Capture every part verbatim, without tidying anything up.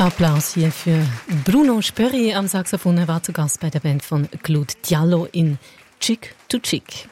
Applaus hier für Bruno Spörri am Saxophon. Er war zu Gast bei der Band von Claude Diallo in Chick to Chick.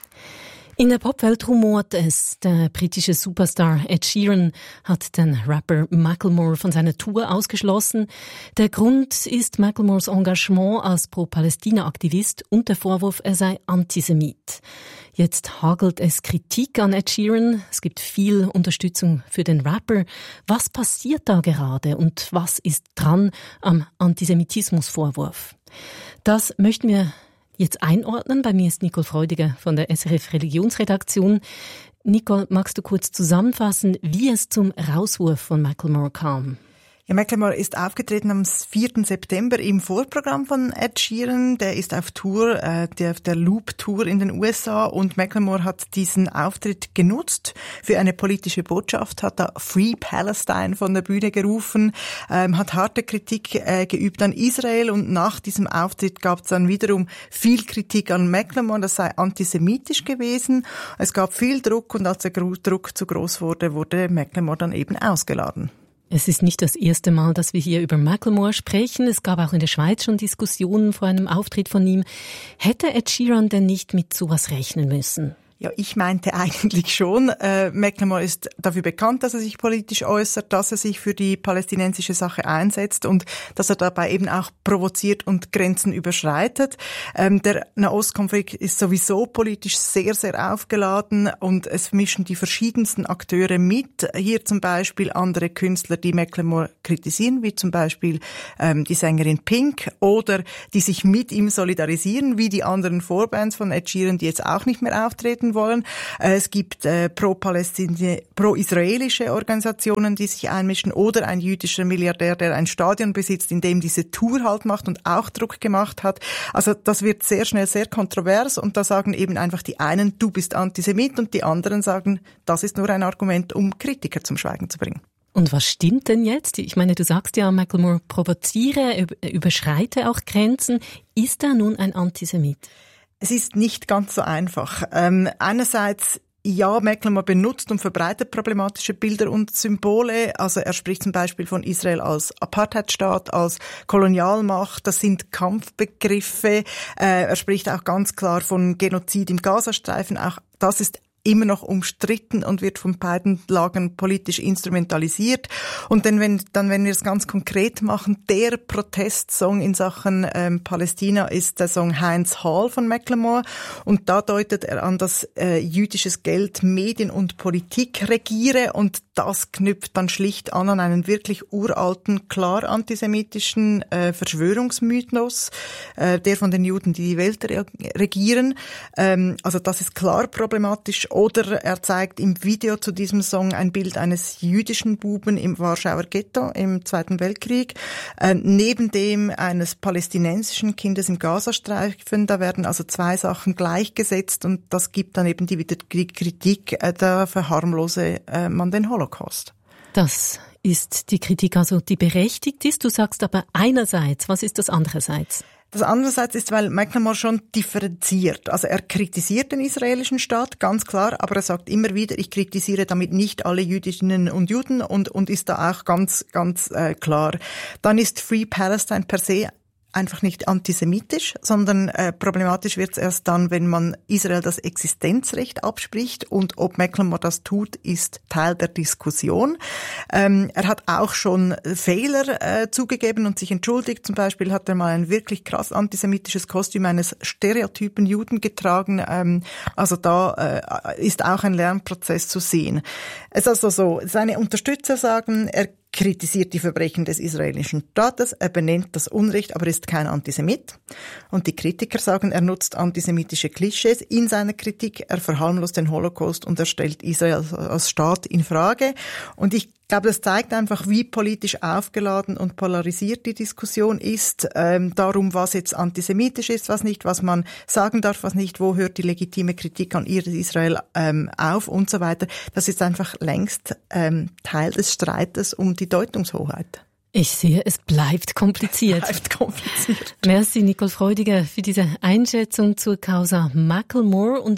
In der Popwelt rumort es. Der britische Superstar Ed Sheeran hat den Rapper Macklemore von seiner Tour ausgeschlossen. Der Grund ist Macklemores Engagement als Pro-Palästina-Aktivist und der Vorwurf, er sei Antisemit. Jetzt hagelt es Kritik an Ed Sheeran. Es gibt viel Unterstützung für den Rapper. Was passiert da gerade und was ist dran am Antisemitismusvorwurf? Das möchten wir jetzt einordnen. Bei mir ist Nicole Freudiger von der S R F Religionsredaktion. Nicole, magst du kurz zusammenfassen, wie es zum Rauswurf von Macklemore kam? Ja, Macklemore ist aufgetreten am vierten September im Vorprogramm von Ed Sheeran. Der ist auf Tour, äh, der, der Loop-Tour in den U S A, und Macklemore hat diesen Auftritt genutzt für eine politische Botschaft, hat da Free Palestine von der Bühne gerufen, ähm, hat harte Kritik äh, geübt an Israel, und nach diesem Auftritt gab es dann wiederum viel Kritik an Macklemore, das sei antisemitisch gewesen. Es gab viel Druck, und als der Druck zu groß wurde, wurde Macklemore dann eben ausgeladen. Es ist nicht das erste Mal, dass wir hier über Macklemore sprechen. Es gab auch in der Schweiz schon Diskussionen vor einem Auftritt von ihm. Hätte Ed Sheeran denn nicht mit sowas rechnen müssen? Ja, ich meinte eigentlich schon. Äh, Macklemore ist dafür bekannt, dass er sich politisch äußert, dass er sich für die palästinensische Sache einsetzt und dass er dabei eben auch provoziert und Grenzen überschreitet. Ähm, der Nahostkonflikt ist sowieso politisch sehr, sehr aufgeladen, und es mischen die verschiedensten Akteure mit. Hier zum Beispiel andere Künstler, die Macklemore kritisieren, wie zum Beispiel ähm, die Sängerin Pink, oder die sich mit ihm solidarisieren, wie die anderen Vorbands von Ed Sheeran, die jetzt auch nicht mehr auftreten wollen. Es gibt äh, pro-Palästin- pro-israelische Organisationen, die sich einmischen, oder ein jüdischer Milliardär, der ein Stadion besitzt, in dem diese Tour halt macht und auch Druck gemacht hat. Also das wird sehr schnell sehr kontrovers, und da sagen eben einfach die einen, du bist Antisemit, und die anderen sagen, das ist nur ein Argument, um Kritiker zum Schweigen zu bringen. Und was stimmt denn jetzt? Ich meine, du sagst ja, Macklemore provoziere, überschreite auch Grenzen. Ist er nun ein Antisemit? Es ist nicht ganz so einfach. Ähm, einerseits, ja, Macklemore benutzt und verbreitet problematische Bilder und Symbole. Also er spricht zum Beispiel von Israel als Apartheidstaat, als Kolonialmacht. Das sind Kampfbegriffe. Äh, er spricht auch ganz klar von Genozid im Gazastreifen. Auch das ist immer noch umstritten und wird von beiden Lagern politisch instrumentalisiert. Und dann, wenn, dann, wenn wir es ganz konkret machen, der Protestsong in Sachen ähm, Palästina ist der Song Heinz Hall von Macklemore. Und da deutet er an, dass äh, jüdisches Geld Medien und Politik regiere, und das knüpft dann schlicht an an einen wirklich uralten, klar antisemitischen äh, Verschwörungsmythos, äh, der von den Juden, die die Welt re- regieren. Ähm, also das ist klar problematisch. Oder er zeigt im Video zu diesem Song ein Bild eines jüdischen Buben im Warschauer Ghetto im Zweiten Weltkrieg, äh, neben dem eines palästinensischen Kindes im Gazastreifen. Da werden also zwei Sachen gleichgesetzt, und das gibt dann eben die wieder die Kritik, äh, da verharmlose äh, man den Holocaust. Das ist die Kritik, also die berechtigt ist. Du sagst aber einerseits, was ist das andererseits? Das andererseits ist, weil Macklemore schon differenziert. Also er kritisiert den israelischen Staat, ganz klar, aber er sagt immer wieder, ich kritisiere damit nicht alle Jüdinnen und Juden, und, und ist da auch ganz, ganz äh, klar. Dann ist Free Palestine per se einfach nicht antisemitisch, sondern äh, problematisch wird es erst dann, wenn man Israel das Existenzrecht abspricht, und ob Macklemore das tut, ist Teil der Diskussion. Ähm, er hat auch schon Fehler äh, zugegeben und sich entschuldigt. Zum Beispiel hat er mal ein wirklich krass antisemitisches Kostüm eines stereotypen Juden getragen. Ähm, also da äh, ist auch ein Lernprozess zu sehen. Es ist also so, seine Unterstützer sagen, er kritisiert die Verbrechen des israelischen Staates, er benennt das Unrecht, aber ist kein Antisemit. Und die Kritiker sagen, er nutzt antisemitische Klischees in seiner Kritik, er verharmlost den Holocaust und er stellt Israel als Staat in Frage. Und ich Ich glaube, das zeigt einfach, wie politisch aufgeladen und polarisiert die Diskussion ist, ähm, darum, was jetzt antisemitisch ist, was nicht, was man sagen darf, was nicht, wo hört die legitime Kritik an Israel ähm, auf und so weiter. Das ist einfach längst ähm, Teil des Streites um die Deutungshoheit. Ich sehe, es bleibt kompliziert. Bleibt kompliziert. Merci, Nicole Freudiger, für diese Einschätzung zur Causa Macklemore. Und wer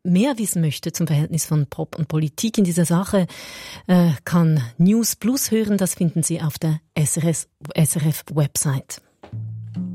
mehr wissen möchte zum Verhältnis von Pop und Politik in dieser Sache, äh, kann News Plus hören. Das finden Sie auf der S R F-Website.